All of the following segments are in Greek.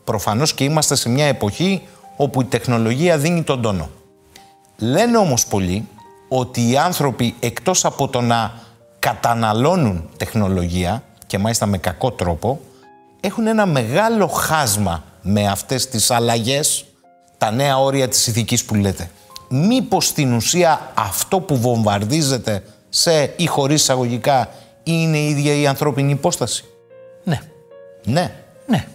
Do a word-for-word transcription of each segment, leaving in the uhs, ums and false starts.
Προφανώς και είμαστε σε μια εποχή όπου η τεχνολογία δίνει τον τόνο. Λένε όμως πολλοί ότι οι άνθρωποι, εκτός από το να καταναλώνουν τεχνολογία, και μάλιστα με κακό τρόπο, έχουν ένα μεγάλο χάσμα με αυτές τις αλλαγές, τα νέα όρια της ηθικής που λέτε. Μήπως στην ουσία αυτό που βομβαρδίζεται σε ή χωρίς εισαγωγικά είναι η ίδια η ανθρώπινη υπόσταση? Ναι. Ναι. Ναι.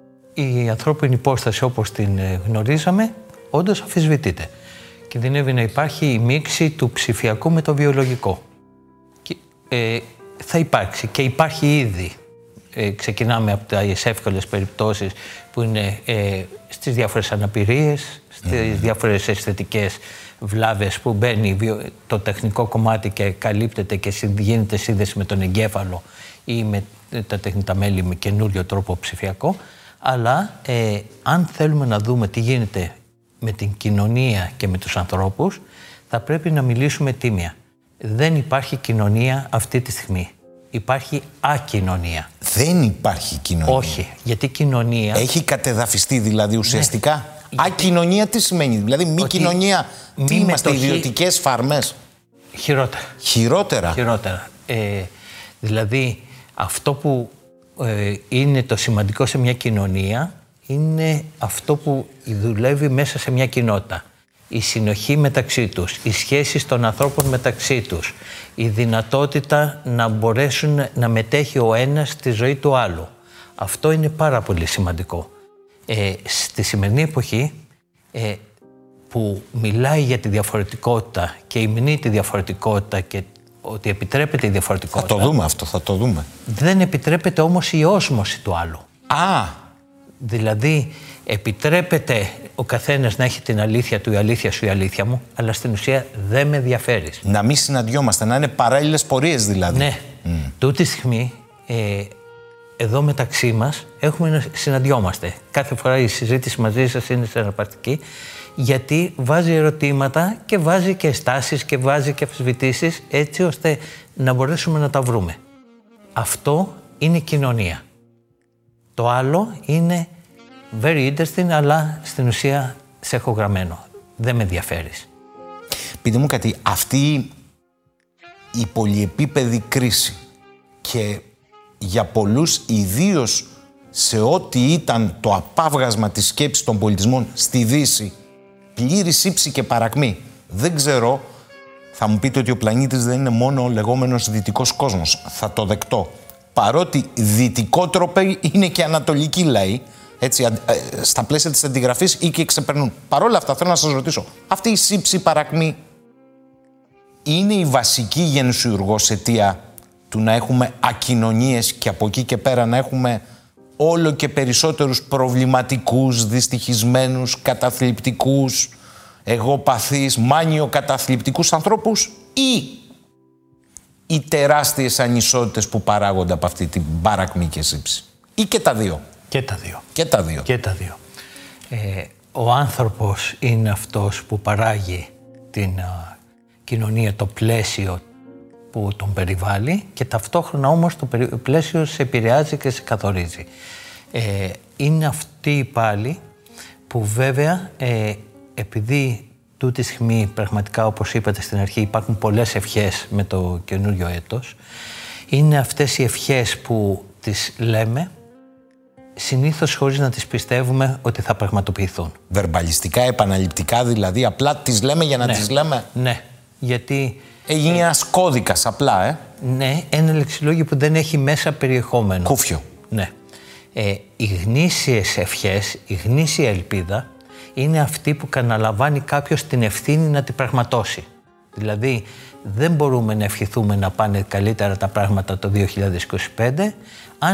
Η ανθρώπινη υπόσταση όπως την γνωρίζαμε όντως αμφισβητείται. Κινδυνεύει να υπάρχει η μίξη του ψηφιακού με το βιολογικό. Και, ε, θα υπάρξει και υπάρχει ήδη. Ε, ξεκινάμε από τις εύκολες περιπτώσεις που είναι ε, στις διάφορες αναπηρίες, στις mm. διάφορες αισθητικές βλάβες που μπαίνει το τεχνικό κομμάτι και καλύπτεται και γίνεται σύνδεση με τον εγκέφαλο ή με τα τεχνητά μέλη με καινούριο τρόπο ψηφιακό. Αλλά ε, αν θέλουμε να δούμε τι γίνεται με την κοινωνία και με τους ανθρώπους, θα πρέπει να μιλήσουμε τίμια. Δεν υπάρχει κοινωνία αυτή τη στιγμή. Υπάρχει ακοινωνία. Δεν υπάρχει κοινωνία. Όχι, γιατί κοινωνία... Έχει κατεδαφιστεί δηλαδή ουσιαστικά. Ναι. Ακοινωνία τι σημαίνει? Δηλαδή μη ότι κοινωνία, μη τι είμαστε, μετοχή... ιδιωτικές φαρμές? Χειρότερα. Χειρότερα. Χειρότερα. Ε, δηλαδή αυτό που ε, είναι το σημαντικό σε μια κοινωνία είναι αυτό που δουλεύει μέσα σε μια κοινότητα. Η συνοχή μεταξύ τους, οι σχέσεις των ανθρώπων μεταξύ τους, η δυνατότητα να μπορέσουν να μετέχει ο ένας στη ζωή του άλλου. Αυτό είναι πάρα πολύ σημαντικό. Ε, στη σημερινή εποχή ε, που μιλάει για τη διαφορετικότητα και υμνεί τη διαφορετικότητα και ότι επιτρέπεται η διαφορετικότητα... Θα το δούμε αυτό, θα το δούμε. Δεν επιτρέπεται όμως η όσμωση του άλλου. Α! Δηλαδή, επιτρέπεται ο καθένας να έχει την αλήθεια του, η αλήθεια σου, η αλήθεια μου, αλλά στην ουσία δεν με ενδιαφέρεις. Να μην συναντιόμαστε, να είναι παράλληλες πορείες δηλαδή. Ναι. Mm. Τούτη στιγμή, ε, εδώ μεταξύ μας, έχουμε να συναντιόμαστε. Κάθε φορά η συζήτηση μαζί σας είναι συναρπαστική, γιατί βάζει ερωτήματα και βάζει και στάσεις και βάζει και αμφισβητήσεις, έτσι ώστε να μπορέσουμε να τα βρούμε. Αυτό είναι κοινωνία. Το άλλο είναι very interesting, αλλά στην ουσία σε έχω γραμμένο. Δεν με ενδιαφέρεις. Πείτε μου κάτι, αυτή η πολυεπίπεδη κρίση και για πολλούς ιδίως σε ό,τι ήταν το απάβγασμα της σκέψης των πολιτισμών στη Δύση, πλήρη σύψη και παρακμή. Δεν ξέρω, θα μου πείτε ότι ο πλανήτης δεν είναι μόνο ο λεγόμενος δυτικός κόσμος. Θα το δεκτώ. Παρότι δυτικότροποι είναι και ανατολικοί λαοί, έτσι, στα πλαίσια της αντιγραφής ή και ξεπερνούν. Παρ' όλα αυτά θέλω να σας ρωτήσω, αυτή η σύψη παρακμή είναι η βασική γενεσιουργός αιτία του να έχουμε ακοινωνίες και από εκεί και πέρα να έχουμε όλο και περισσότερους προβληματικούς, δυστυχισμένους, καταθλιπτικούς, εγωπαθείς, μάνιο καταθλιπτικούς ανθρώπους, ή οι τεράστιες ανισότητες που παράγονται από αυτή την παρακμή και σύψη? Ή και τα δύο? Και τα δύο. Και τα δύο. Και τα δύο. Ε, ο άνθρωπος είναι αυτός που παράγει την α, κοινωνία, το πλαίσιο που τον περιβάλλει, και ταυτόχρονα όμως το πλαίσιο σε επηρεάζει και σε καθορίζει. Ε, είναι αυτοί πάλι που βέβαια ε, επειδή τούτη στιγμή πραγματικά, όπως είπατε στην αρχή, υπάρχουν πολλές ευχές με το καινούριο έτος, είναι αυτές οι ευχές που τις λέμε συνήθως χωρίς να τις πιστεύουμε ότι θα πραγματοποιηθούν. Βερμπαλιστικά, επαναληπτικά δηλαδή, απλά τις λέμε για να ναι. τις λέμε. Ναι, γιατί... Έγινε ένας κώδικας απλά, ε. Ναι, ένα λεξιλόγιο που δεν έχει μέσα περιεχόμενο. Κούφιο. Ναι. Ε, οι γνήσιες ευχές, η γνήσια ελπίδα, είναι αυτή που καναλαμβάνει κάποιος την ευθύνη να την πραγματώσει. Δηλαδή, δεν μπορούμε να ευχηθούμε να πάνε καλύτερα τα πράγματα το δύο χιλιάδες είκοσι πέντε,